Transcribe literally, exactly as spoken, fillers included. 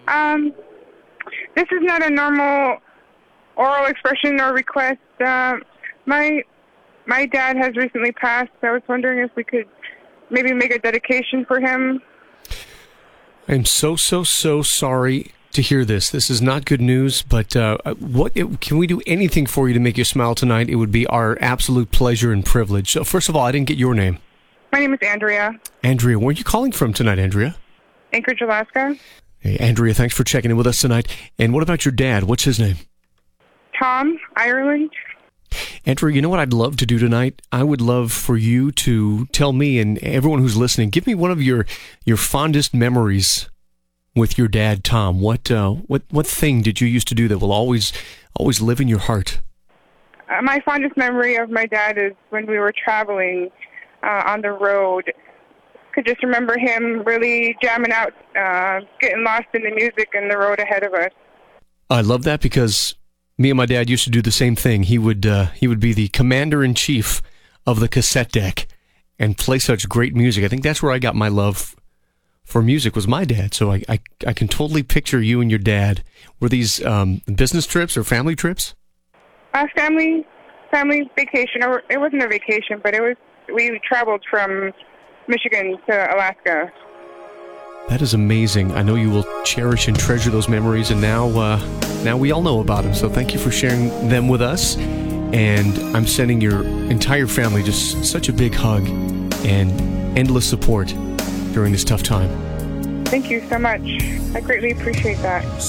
Um, this is not a normal oral expression or request. Uh, my my dad has recently passed. I was wondering if we could maybe make a dedication for him. I'm so, so, so sorry to hear this. This is not good news, but uh, what it, can we do anything for you to make you smile tonight? It would be our absolute pleasure and privilege. So first of all, I didn't get your name. My name is Andrea. Andrea, where are you calling from tonight, Andrea? Anchorage, Alaska. Hey, Andrea, thanks for checking in with us tonight. And what about your dad? What's his name? Tom, Ireland. Andrea, you know what I'd love to do tonight? I would love for you to tell me and everyone who's listening, give me one of your, your fondest memories with your dad, Tom. What uh, what what thing did you used to do that will always always live in your heart? Uh, my fondest memory of my dad is when we were traveling uh, on the road. Could just remember him really jamming out, uh, getting lost in the music and the road ahead of us. I love that because me and my dad used to do the same thing. He would uh, he would be the commander-in-chief of the cassette deck and play such great music. I think that's where I got my love for music, was my dad. So I, I, I can totally picture you and your dad. Were these um, business trips or family trips? Uh, family, family vacation. Or it wasn't a vacation, but it was. We traveled from Michigan to Alaska. That is amazing. I know you will cherish and treasure those memories, and now, uh, now we all know about them. So thank you for sharing them with us. And I'm sending your entire family just such a big hug and endless support during this tough time. Thank you so much. I greatly appreciate that.